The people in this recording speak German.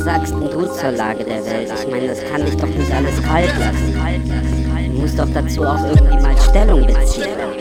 Was sagst denn du zur Lage der Welt? Ich meine, das kann dich doch nicht alles kalt lassen. Du musst doch dazu auch irgendwie mal Stellung beziehen.